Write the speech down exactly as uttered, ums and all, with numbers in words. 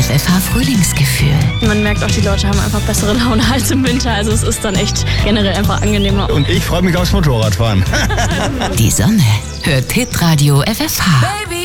F F H-Frühlingsgefühl. Man merkt auch, die Leute haben einfach bessere Laune als im Winter. Also es ist dann echt generell einfach angenehmer. Und ich freue mich aufs Motorradfahren. Die Sonne hört Hitradio F F H. Baby.